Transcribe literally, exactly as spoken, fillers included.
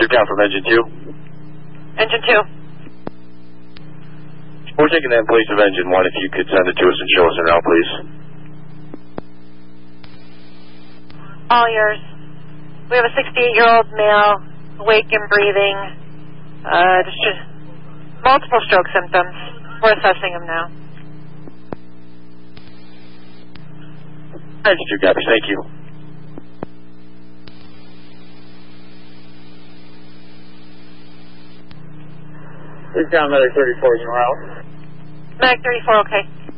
You're down from engine two. Engine two. We're taking that in place of engine one. If you could send it to us and show us around, please. All yours. We have a sixty-eight-year-old male, awake and breathing. Uh, just multiple stroke symptoms. We're assessing him now. Engine two, copy. Thank you. He's down medic thirty-four, you know out. Medic thirty-four, okay.